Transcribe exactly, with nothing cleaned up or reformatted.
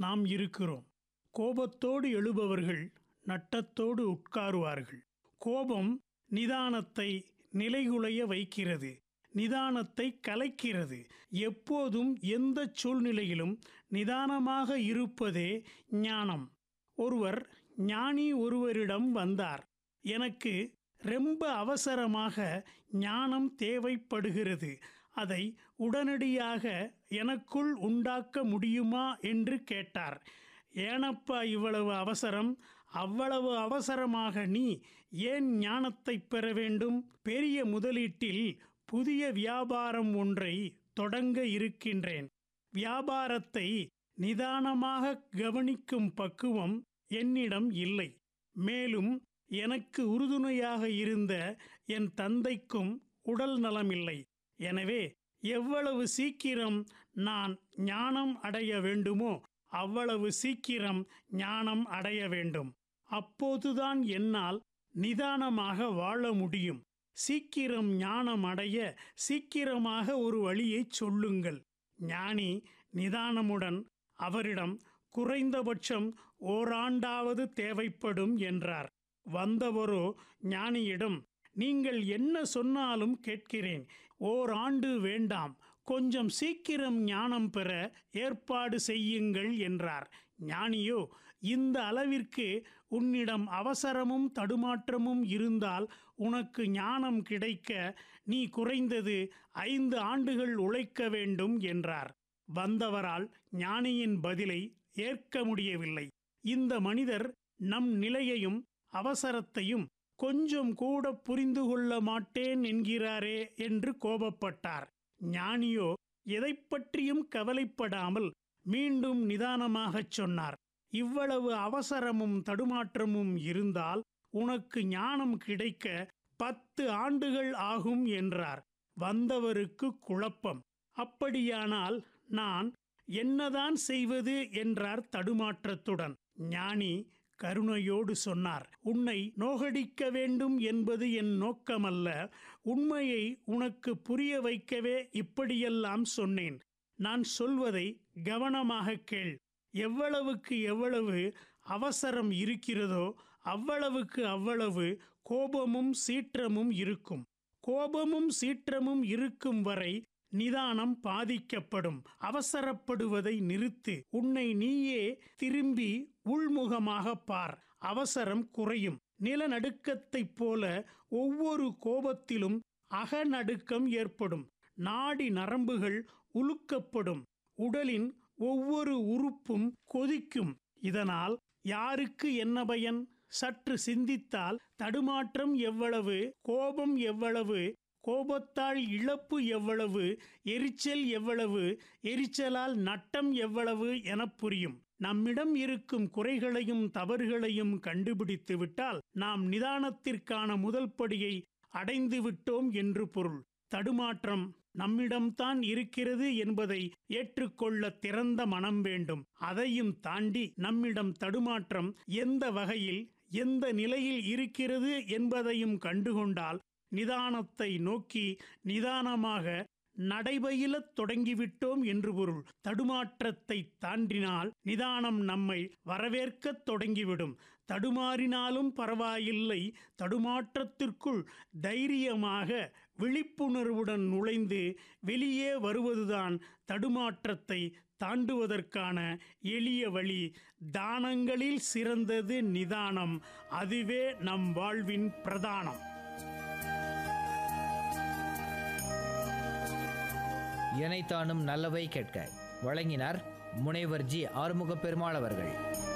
நாம் இருக்கிறோம். கோபத்தோடு எழுபவர்கள் நட்டத்தோடு உட்காருவார்கள். கோபம் நிதானத்தை நிலைகுலைய வைக்கிறது, நிதானத்தை கலைக்கிறது. எப்போதும் எந்த சூழ்நிலையிலும் நிதானமாக இருப்பதே ஞானம். ஒருவர் ஞானி ஒருவரிடம் வந்தார். எனக்கு ரொம்ப அவசரமாக ஞானம் தேவைப்படுகிறது, அதை உடனடியாக எனக்குள் உண்டாக்க முடியுமா என்று கேட்டார். ஏனப்பா இவ்வளவு அவசரம்? அவ்வளவு அவசரமாக நீ ஏன் ஞானத்தை பெற வேண்டும்? பெரிய முதலீட்டில் புதிய வியாபாரம் ஒன்றை தொடங்க இருக்கின்றேன். வியாபாரத்தை நிதானமாக கவனிக்கும் பக்குவம் என்னிடம் இல்லை. மேலும் எனக்கு உறுதுணையாக இருந்த என் தந்தைக்கும் உடல் நலமில்லை. எனவே எவ்வளவு சீக்கிரம் நான் ஞானம் அடைய வேண்டுமோ அவ்வளவு சீக்கிரம் ஞானம் அடைய வேண்டும். அப்போதுதான் என்னால் நிதானமாக வாழ முடியும். சீக்கிரம் ஞானம் அடைய சீக்கிரமாக ஒரு வழியைச் சொல்லுங்கள். ஞானி நிதானமுடன் அவரிடம் குறைந்தபட்சம் ஓராண்டாவது தேவைப்படும் என்றார். வந்தவரோ ஞானியிடம், நீங்கள் என்ன சொன்னாலும் கேட்கிறேன், ஓராண்டு வேண்டாம், கொஞ்சம் சீக்கிரம் ஞானம் பெற ஏற்பாடு செய்யுங்கள் என்றார். ஞானியோ, இந்த அளவிற்கு உன்னிடம் அவசரமும் தடுமாற்றமும் இருந்தால் உனக்கு ஞானம் கிடைக்க நீ குறைந்தது ஐந்து ஆண்டுகள் உழைக்க வேண்டும் என்றார். வந்தவரால் ஞானியின் பதிலை ஏற்க முடியவில்லை. இந்த மனிதர் நம் நிலையையும் அவசரத்தையும் கொஞ்சம் கூட புரிந்து கொள்ள மாட்டேன் என்கிறாரே என்று கோபப்பட்டார். ஞானியோ எதை பற்றியும் கவலைப்படாமல் மீண்டும் நிதானமாகச் சொன்னார். இவ்வளவு அவசரமும் தடுமாற்றமும் இருந்தால் உனக்கு ஞானம் கிடைக்க பத்து ஆண்டுகள் ஆகும் என்றார். வந்தவருக்கு குழப்பம். அப்படியானால் நான் என்னதான் செய்வது என்றார் தடுமாற்றத்துடன். ஞானி கருணையோடு சொன்னார், உன்னை நோகடிக்க வேண்டும் என்பது என் நோக்கமல்ல. உண்மையை உனக்கு புரிய வைக்கவே இப்படியெல்லாம் சொன்னேன். நான் சொல்வதை கவனமாக கேள். எவ்வளவுக்கு எவ்வளவு அவசரம் இருக்கிறதோ அவ்வளவுக்கு அவ்வளவு கோபமும் சீற்றமும் இருக்கும். கோபமும் சீற்றமும் இருக்கும் வரை நிதானம் பாதிக்கப்படும். அவசரப்படுவதை நிறுத்து. உன்னை நீயே திரும்பி உள்முகமாக பார். அவசரம் குறையும். நிலநடுக்கத்தைப் போல ஒவ்வொரு கோபத்திலும் அகநடுக்கம் ஏற்படும். நாடி நரம்புகள் உலுக்கப்படும். உடலின் ஒவ்வொரு உறுப்பும் கொதிக்கும். இதனால் யாருக்கு என்ன பயன்? சற்று சிந்தித்தால் தடுமாற்றம் எவ்வளவு, கோபம் எவ்வளவு, கோபத்தால் இழப்பு எவ்வளவு, எரிச்சல் எவ்வளவு, எரிச்சலால் நட்டம் எவ்வளவு என புரியும். நம்மிடம் இருக்கும் குறைகளையும் தவறுகளையும் கண்டுபிடித்து விட்டால் நாம் நிதானத்திற்கான முதல் படியை அடைந்து விட்டோம் என்று பொருள். தடுமாற்றம் நம்மிடம்தான் இருக்கிறது என்பதை ஏற்றுக்கொள்ள திறந்த மனம் வேண்டும். அதையும் தாண்டி நம்மிடம் தடுமாற்றம் எந்த வகையில் எந்த நிலையில் இருக்கிறது என்பதையும் கண்டுகொண்டால் நிதானத்தை நோக்கி நிதானமாக நடைபயிலத் தொடங்கிவிட்டோம் என்று பொருள். தடுமாற்றத்தை தாண்டினால் நிதானம் நம்மை வரவேற்கத் தொடங்கிவிடும். தடுமாறினாலும் பரவாயில்லை, தடுமாற்றத்திற்குள் தைரியமாக விழிப்புணர்வுடன் நுழைந்து வெளியே வருவதுதான் தடுமாற்றத்தை தாண்டுவதற்கான எளிய வழி. தானங்களில் சிறந்தது நிதானம். அதுவே நம் வாழ்வின் பிரதானம். எனைத்தானும் நல்லவை கேட்க வழங்கினார் முனைவர் ஜி ஆறுமுக பெருமாள் அவர்கள்.